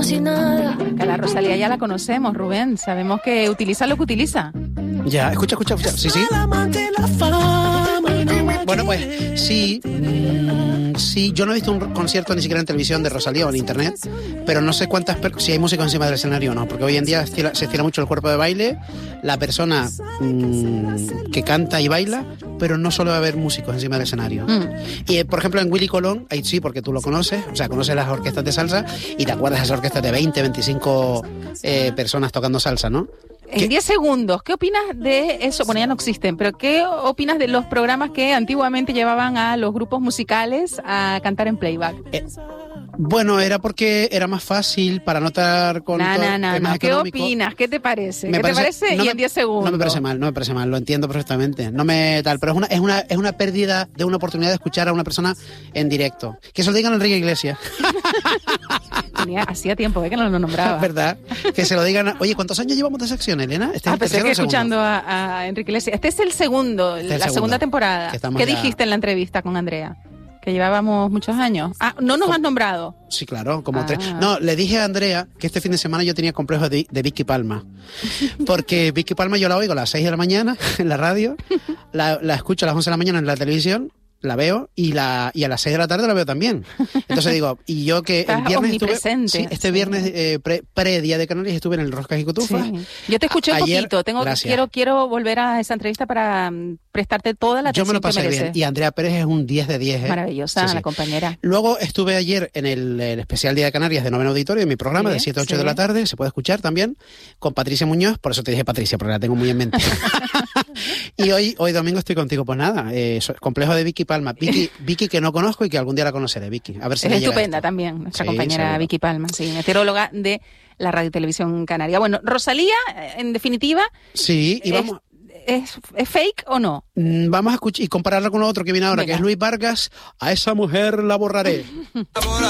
como si nada. Que la Rosalía ya la conocemos, Rubén. Sabemos que utiliza lo que utiliza. Ya, escucha. Sí. Bueno, pues sí, yo no he visto un concierto ni siquiera en televisión de Rosalía o en internet, pero no sé si hay música encima del escenario o no, porque hoy en día se estira mucho el cuerpo de baile, la persona que canta y baila, pero no suele haber músicos encima del escenario. Y por ejemplo en Willy Colón, ahí sí, porque tú lo conoces, o sea, conoces las orquestas de salsa y te acuerdas de esas orquestas de 20, 25 personas tocando salsa, ¿no? En 10 segundos, ¿qué opinas de eso? Bueno, ya no existen, pero ¿qué opinas de los programas que antiguamente llevaban a los grupos musicales a cantar en playback? Bueno, era porque era más fácil para anotar con temas ¿Qué económicos. opinas? ¿Qué te parece? ¿Qué te parece? Y en 10 segundos. No me parece mal, lo entiendo perfectamente. Pero es una pérdida de una oportunidad de escuchar a una persona en directo. Que se lo digan a Enrique Iglesias. Hacía tiempo que no lo nombraba. ¿Verdad? Que se lo digan. Oye, ¿cuántos años llevamos de sección, Elena? Pensé que escuchando a Enrique Iglesias. Este es el segundo, la segunda temporada. ¿Qué dijiste en la entrevista con Andrea? Que llevábamos muchos años. ¿No nos has nombrado? Sí, claro, como 3. No, le dije a Andrea que este fin de semana yo tenía complejos de Vicky Palma. Porque Vicky Palma yo la oigo a las 6 de la mañana en la radio, la escucho a las 11 de la mañana en la televisión, la veo y a las 6 de la tarde la veo también. Entonces digo, y yo que el viernes viernes pre-Día de Canarias estuve en el Roscas y Cotufas. Sí. Yo te escuché un poquito, quiero volver a esa entrevista para prestarte toda la atención. Yo me lo pasé bien, y Andrea Pérez es un 10 de 10. Maravillosa, la compañera. Luego estuve ayer en el especial Día de Canarias de Noveno Auditorio, en mi programa, de 7 a 8 de la tarde, se puede escuchar también, con Patricia Muñoz, por eso te dije Patricia, porque la tengo muy en mente. Y hoy domingo estoy contigo, pues nada, complejo de Vicky Palma. Vicky que no conozco y que algún día la conoceré, Vicky. A ver si es estupenda también, nuestra compañera seguro. Vicky Palma, meteoróloga de la Radio y Televisión Canaria. Bueno, Rosalía, en definitiva... Sí, y vamos... ¿Es fake o no? Vamos a escuchar y compararla con otro que viene ahora, que es Luis Vargas. A esa mujer la borraré.